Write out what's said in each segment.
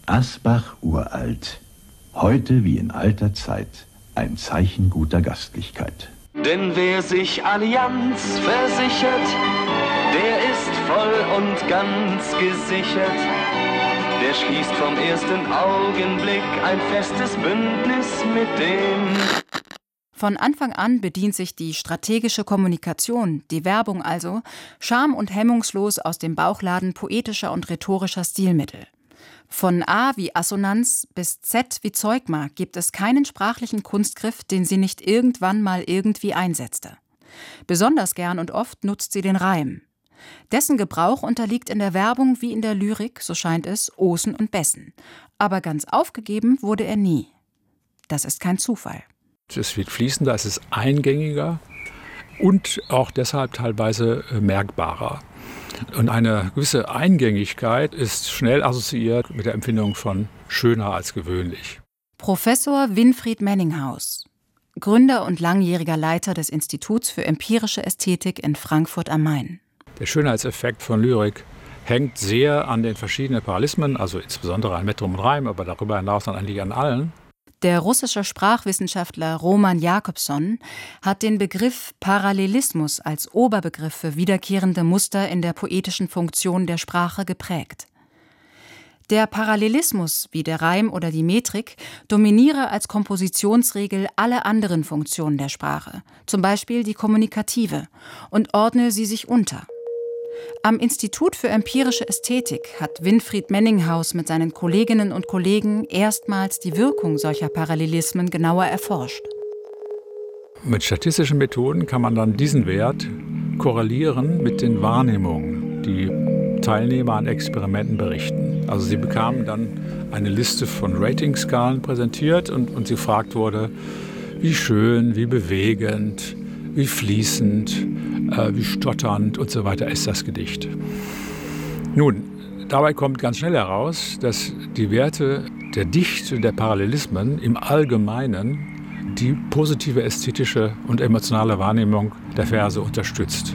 Asbach uralt. Heute wie in alter Zeit ein Zeichen guter Gastlichkeit. Denn wer sich Allianz versichert, der ist voll und ganz gesichert. Der schließt vom ersten Augenblick ein festes Bündnis mit dem. Von Anfang an bedient sich die strategische Kommunikation, die Werbung also, scham- und hemmungslos aus dem Bauchladen poetischer und rhetorischer Stilmittel. Von A wie Assonanz bis Z wie Zeugma gibt es keinen sprachlichen Kunstgriff, den sie nicht irgendwann mal irgendwie einsetzte. Besonders gern und oft nutzt sie den Reim. Dessen Gebrauch unterliegt in der Werbung wie in der Lyrik, so scheint es, Osen und Bessen. Aber ganz aufgegeben wurde er nie. Das ist kein Zufall. Es wird fließender, es ist eingängiger und auch deshalb teilweise merkbarer. Und eine gewisse Eingängigkeit ist schnell assoziiert mit der Empfindung von schöner als gewöhnlich. Professor Winfried Menninghaus, Gründer und langjähriger Leiter des Instituts für empirische Ästhetik in Frankfurt am Main. Der Schönheitseffekt von Lyrik hängt sehr an den verschiedenen Paralysmen, also insbesondere an Metrum und Reim, aber darüber hinaus dann eigentlich an allen. Der russische Sprachwissenschaftler Roman Jakobson hat den Begriff Parallelismus als Oberbegriff für wiederkehrende Muster in der poetischen Funktion der Sprache geprägt. Der Parallelismus, wie der Reim oder die Metrik, dominiere als Kompositionsregel alle anderen Funktionen der Sprache, zum Beispiel die kommunikative, und ordne sie sich unter. Am Institut für empirische Ästhetik hat Winfried Menninghaus mit seinen Kolleginnen und Kollegen erstmals die Wirkung solcher Parallelismen genauer erforscht. Mit statistischen Methoden kann man dann diesen Wert korrelieren mit den Wahrnehmungen, die Teilnehmer an Experimenten berichten. Also sie bekamen dann eine Liste von Ratingskalen präsentiert und sie gefragt wurde, wie schön, wie bewegend, wie fließend, wie stotternd und so weiter ist das Gedicht. Nun, dabei kommt ganz schnell heraus, dass die Werte der Dichte der Parallelismen im Allgemeinen die positive ästhetische und emotionale Wahrnehmung der Verse unterstützt.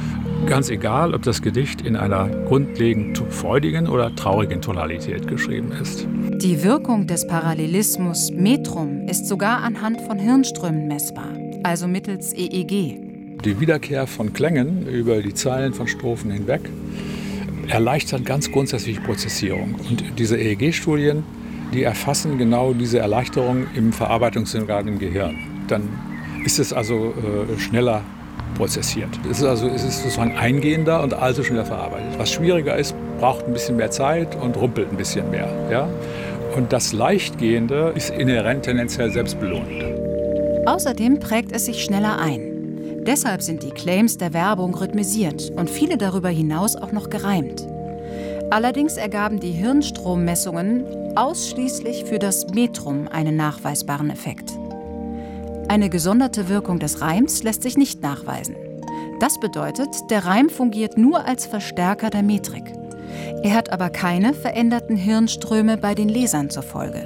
Ganz egal, ob das Gedicht in einer grundlegend freudigen oder traurigen Tonalität geschrieben ist. Die Wirkung des Parallelismus Metrum ist sogar anhand von Hirnströmen messbar, also mittels EEG. Die Wiederkehr von Klängen über die Zeilen von Strophen hinweg erleichtert ganz grundsätzlich Prozessierung. Und diese EEG-Studien, die erfassen genau diese Erleichterung im Verarbeitungsorgan im Gehirn. Dann ist es also schneller prozessiert. Es ist sozusagen eingehender und also schneller verarbeitet. Was schwieriger ist, braucht ein bisschen mehr Zeit und rumpelt ein bisschen mehr. Ja? Und das Leichtgehende ist inhärent tendenziell selbstbelohnend. Außerdem prägt es sich schneller ein. Deshalb sind die Claims der Werbung rhythmisiert und viele darüber hinaus auch noch gereimt. Allerdings ergaben die Hirnstrommessungen ausschließlich für das Metrum einen nachweisbaren Effekt. Eine gesonderte Wirkung des Reims lässt sich nicht nachweisen. Das bedeutet, der Reim fungiert nur als Verstärker der Metrik. Er hat aber keine veränderten Hirnströme bei den Lesern zur Folge.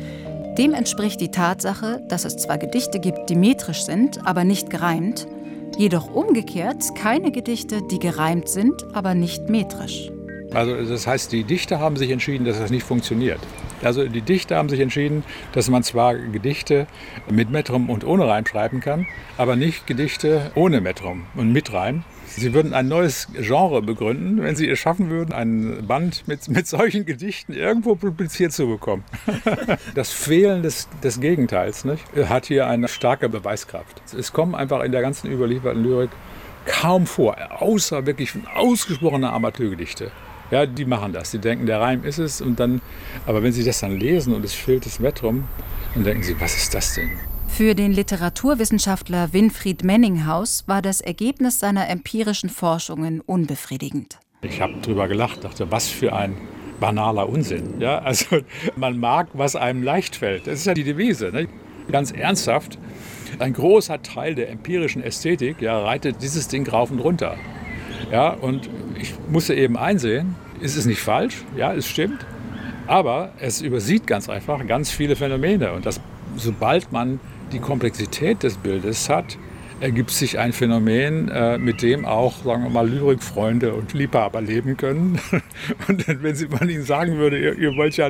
Dem entspricht die Tatsache, dass es zwar Gedichte gibt, die metrisch sind, aber nicht gereimt, jedoch umgekehrt keine Gedichte, die gereimt sind, aber nicht metrisch. Also das heißt, die Dichter haben sich entschieden, dass das nicht funktioniert. Also die Dichter haben sich entschieden, dass man zwar Gedichte mit Metrum und ohne Reim schreiben kann, aber nicht Gedichte ohne Metrum und mit Reim. Sie würden ein neues Genre begründen, wenn Sie es schaffen würden, einen Band mit solchen Gedichten irgendwo publiziert zu bekommen. Das Fehlen des Gegenteils, nicht, hat hier eine starke Beweiskraft. Es kommen einfach in der ganzen überlieferten Lyrik kaum vor, außer wirklich ausgesprochene Amateurgedichte. Ja, die machen das. Die denken, der Reim ist es. Aber wenn sie das dann lesen und es fehlt das Metrum, dann denken sie, was ist das denn? Für den Literaturwissenschaftler Winfried Menninghaus war das Ergebnis seiner empirischen Forschungen unbefriedigend. Ich habe drüber gelacht, dachte, was für ein banaler Unsinn. Ja, also man mag, was einem leicht fällt. Das ist ja die Devise. Ne? Ganz ernsthaft, ein großer Teil der empirischen Ästhetik reitet dieses Ding rauf und runter. Ja, und ich musste eben einsehen, es ist nicht falsch, ja, es stimmt, aber es übersieht ganz einfach ganz viele Phänomene. Und sobald man die Komplexität des Bildes hat, ergibt sich ein Phänomen, mit dem auch, sagen wir mal, Lyrikfreunde und Liebhaber leben können. Und wenn man ihnen sagen würde, ihr wollt ja